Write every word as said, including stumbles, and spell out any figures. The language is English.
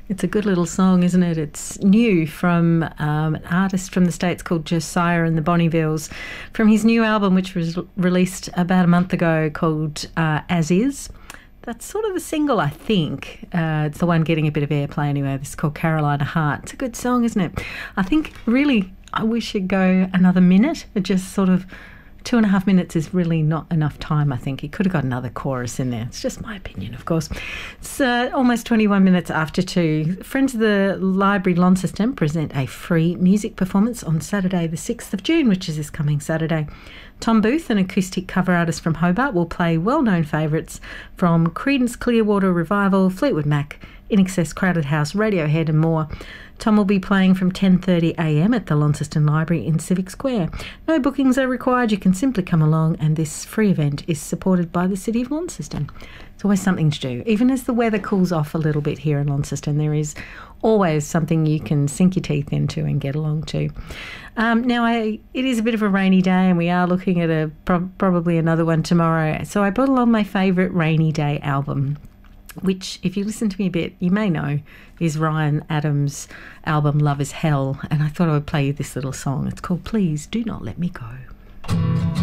It's a good little song, isn't it? It's new from um, an artist from the States called Josiah and the Bonnievilles, from his new album, which was released about a month ago, called uh, As Is. That's sort of the single, I think. Uh, it's the one getting a bit of airplay anyway. This is called Carolina Heart. It's a good song, isn't it? I think really I wish it'd go another minute. It just sort of... Two and a half minutes is really not enough time, I think. He could have got another chorus in there. It's just my opinion, of course. It's uh, almost twenty-one minutes after two. Friends of the Library Launceston present a free music performance on Saturday the sixth of June, which is this coming Saturday. Tom Booth, an acoustic cover artist from Hobart, will play well-known favourites from Creedence Clearwater Revival, Fleetwood Mac, I N X S, Crowded House, Radiohead and more. Tom will be playing from ten thirty a m at the Launceston Library in Civic Square. No bookings are required. You can simply come along, and this free event is supported by the City of Launceston. It's always something to do. Even as the weather cools off a little bit here in Launceston, there is always something you can sink your teeth into and get along to. Um, now, I, it is a bit of a rainy day, and we are looking at a pro- probably another one tomorrow. So I brought along my favourite rainy day album, which, if you listen to me a bit, you may know is Ryan Adams' album Love is Hell, and I thought I would play you this little song. It's called Please Do Not Let Me Go.